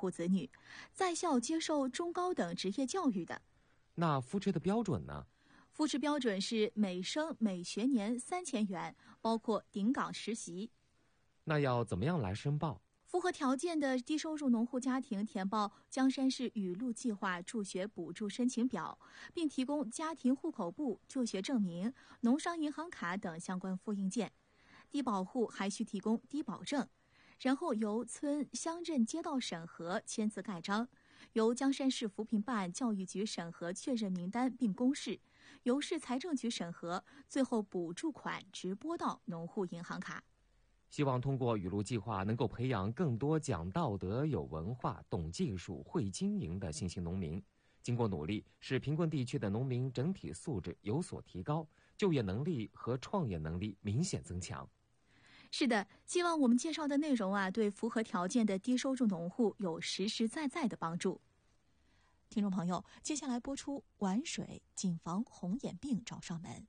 户子女，在校接受中高等职业教育的。 那扶持的标准呢？ 扶持标准是每生每学年3000元，包括顶岗实习。 那要怎么样来申报？ 符合条件的低收入农户家庭填报江山市雨露计划助学补助申请表，并提供家庭户口簿、就学证明、农商银行卡等相关复印件。低保户还需提供低保证，然后由村乡镇街道审核签字盖章，由江山市扶贫办教育局审核确认名单并公示，由市财政局审核，最后补助款直拨到农户银行卡。 希望通过雨露计划能够培养更多讲道德、有文化、懂技术、会经营的新兴农民。经过努力，使贫困地区的农民整体素质有所提高，就业能力和创业能力明显增强。 是的，希望我们介绍的内容对符合条件的低收入农户有实实在在的帮助。听众朋友，接下来播出玩水谨防红眼病找上门。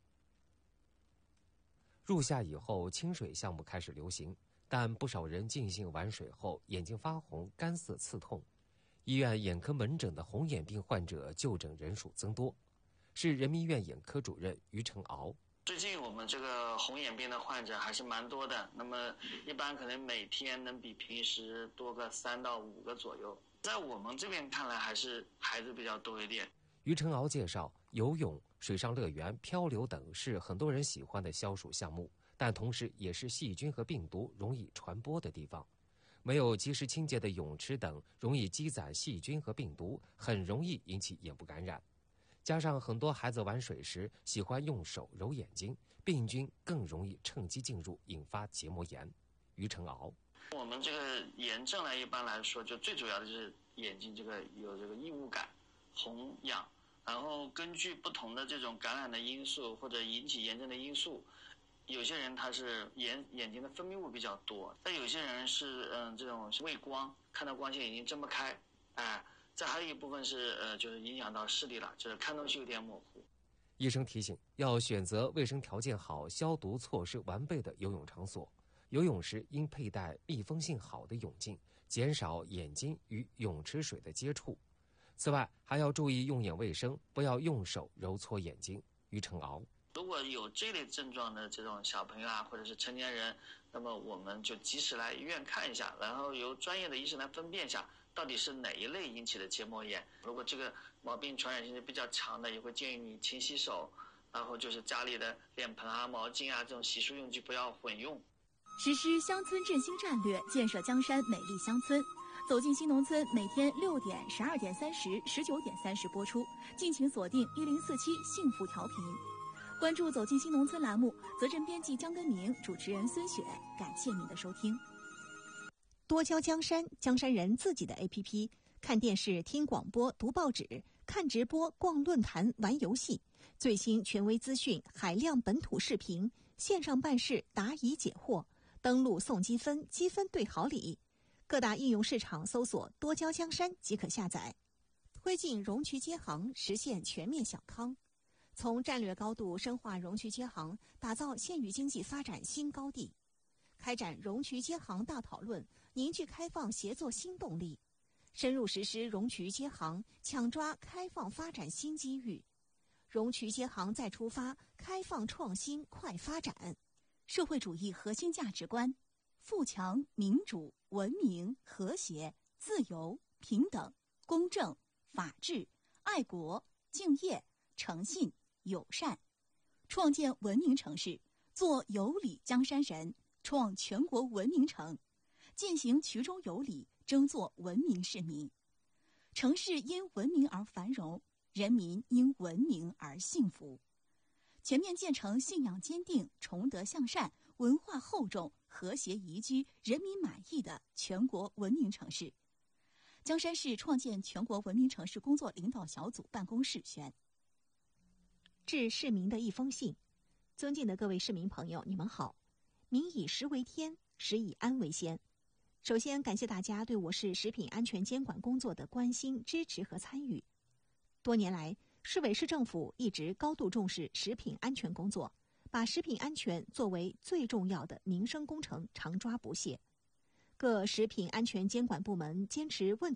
入夏以后，清水项目开始流行，但不少人进行玩水后眼睛发红、干涩刺痛。医院眼科门诊的红眼病患者就诊人数增多。是人民医院眼科主任于成敖。 最近我们这个红眼病的患者还是蛮多的，那么一般可能每天能比平时多个3到5个左右。在我们这边看来，还是孩子比较多一点。 于成敖介绍，游泳、水上乐园、漂流等是很多人喜欢的消暑项目，但同时也是细菌和病毒容易传播的地方。没有及时清洁的泳池等，容易积攒细菌和病毒，很容易引起眼部感染。加上很多孩子玩水时喜欢用手揉眼睛，病菌更容易趁机进入，引发结膜炎。于成敖， 我们这个炎症呢，一般来说就最主要的就是眼睛有这个异物感、红痒，然后根据不同的这种感染的因素或者引起炎症的因素，有些人他是眼睛的分泌物比较多，但有些人是这种畏光，看到光线眼睛睁不开，再还有一部分是就是影响到视力了，就是看东西有点模糊。 医生提醒，要选择卫生条件好、消毒措施完备的游泳场所。游泳时应佩戴密封性好的泳镜，减少眼睛与泳池水的接触。此外，还要注意用眼卫生，不要用手揉搓眼睛。于成敖， 如果有这类症状的这种小朋友或者是成年人，那么我们就及时来医院看一下，然后由专业的医生来分辨一下到底是哪一类引起的结膜炎。如果这个毛病传染性是比较强的，也会建议你勤洗手，然后就是家里的脸盆毛巾这种洗漱用具不要混用。 实施乡村振兴战略，建设江山美丽乡村。走进新农村，每天6点、12点30、19点30播出，敬请锁定1047幸福调频。关注走进新农村栏目，责任编辑江根明，主持人孙雪，感谢您的收听。多交江山，江山人自己的 APP， 看电视、听广播、读报纸，看直播、逛论坛、玩游戏，最新权威资讯，海量本土视频，线上办事，答疑解惑，登录送积分，积分兑好礼。各大应用市场搜索多交江山即可下载。推进容渠接行，实现全面小康。从战略高度深化容渠接行，打造县域经济发展新高地。开展容渠接行大讨论，凝聚开放协作新动力。深入实施容渠接行，抢抓开放发展新机遇。容渠接行再出发，开放创新快发展。社会主义核心价值观：富强、民主、文明、和谐、自由、平等、公正、法治、爱国、敬业、诚信、友善。创建文明城市，做有礼江山人，创全国文明城，践行衢中有礼，争做文明市民。城市因文明而繁荣，人民因文明而幸福。全面建成信仰坚定、崇德向善、文化厚重、和谐宜居、人民满意的全国文明城市。江山市创建全国文明城市工作领导小组办公室宣。致市民的一封信。尊敬的各位市民朋友，你们好。民以食为天，食以安为先。首先感谢大家对我市食品安全监管工作的关心、支持和参与。多年来，市委市政府一直高度重视食品安全工作，把食品安全作为最重要的民生工程，常抓不懈。各食品安全监管部门坚持问题